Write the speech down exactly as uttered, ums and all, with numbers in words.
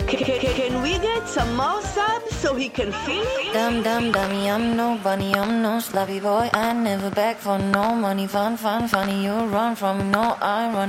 Can, can, can we get some more subs so he can feel it? Dumb, dumb, dummy, I'm no bunny, I'm no sloppy boy. I never beg for no money, fun, fun, funny. You run from me, no, I run.